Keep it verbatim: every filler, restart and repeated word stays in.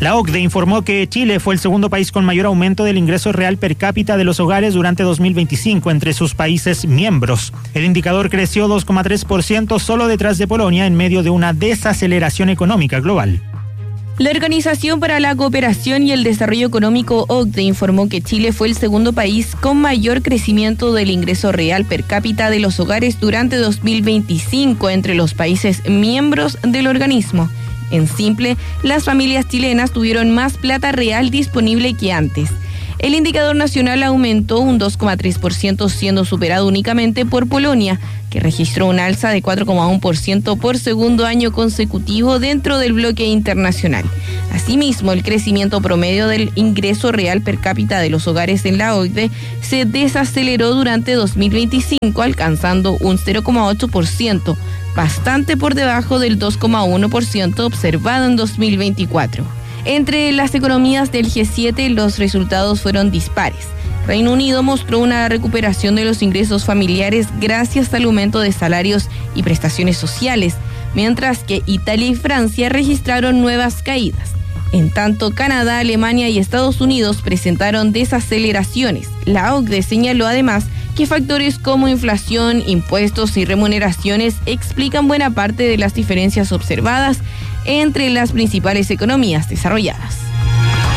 La O C D E informó que Chile fue el segundo país con mayor aumento del ingreso real per cápita de los hogares durante dos mil veinticinco entre sus países miembros. El indicador creció dos coma tres por ciento solo detrás de Polonia en medio de una desaceleración económica global. La Organización para la Cooperación y el Desarrollo Económico O C D E informó que Chile fue el segundo país con mayor crecimiento del ingreso real per cápita de los hogares durante dos mil veinticinco entre los países miembros del organismo. En simple, las familias chilenas tuvieron más plata real disponible que antes. El indicador nacional aumentó un dos coma tres por ciento, siendo superado únicamente por Polonia, que registró un alza de cuatro coma uno por ciento por segundo año consecutivo dentro del bloque internacional. Asimismo, el crecimiento promedio del ingreso real per cápita de los hogares en la O C D E se desaceleró durante dos mil veinticinco, alcanzando un cero coma ocho por ciento, bastante por debajo del dos coma uno por ciento observado en dos mil veinticuatro. Entre las economías del G siete, los resultados fueron dispares. Reino Unido mostró una recuperación de los ingresos familiares gracias al aumento de salarios y prestaciones sociales, mientras que Italia y Francia registraron nuevas caídas. En tanto, Canadá, Alemania y Estados Unidos presentaron desaceleraciones. La O C D E señaló además que factores como inflación, impuestos y remuneraciones explican buena parte de las diferencias observadas entre las principales economías desarrolladas.